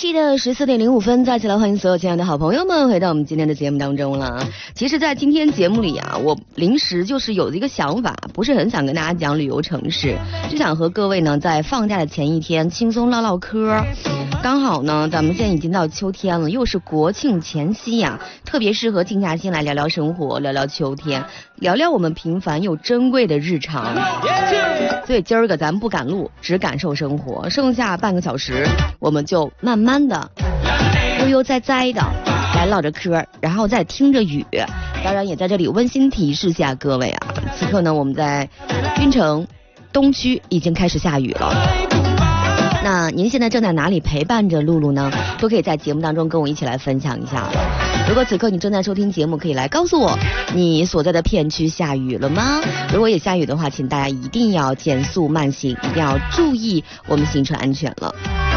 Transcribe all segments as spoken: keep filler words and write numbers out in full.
七的十四点零五分，再次来欢迎所有亲爱的好朋友们回到我们今天的节目当中了。其实在今天节目里啊，我临时就是有一个想法，不是很想跟大家讲旅游城市，就想和各位呢在放假的前一天轻松唠唠嗑。刚好呢咱们现在已经到秋天了，又是国庆前夕呀、啊，特别适合静下心来聊聊生活，聊聊秋天，聊聊我们平凡又珍贵的日常。所以今儿个咱不赶路，只感受生活，剩下半个小时我们就慢慢的悠悠哉哉的来唠着嗑，然后再听着雨。当然也在这里温馨提示下各位啊，此刻呢我们在槟城东区已经开始下雨了。那您现在正在哪里陪伴着露露呢？都可以在节目当中跟我一起来分享一下了。如果此刻你正在收听节目，可以来告诉我你所在的片区下雨了吗？如果也下雨的话，请大家一定要减速慢行，一定要注意我们行车安全了。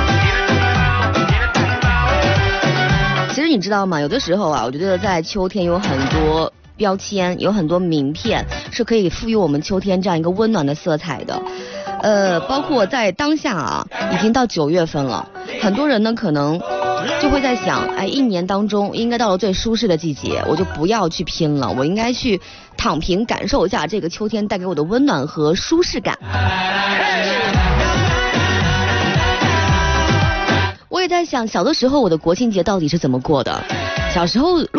其实你知道吗，有的时候啊，我觉得在秋天有很多标签，有很多名片是可以赋予我们秋天这样一个温暖的色彩的。呃，包括在当下啊，已经到九月份了，很多人呢可能就会在想，哎，一年当中应该到了最舒适的季节，我就不要去拼了，我应该去躺平，感受一下这个秋天带给我的温暖和舒适感。我也在想，小的时候我的国庆节到底是怎么过的？小时候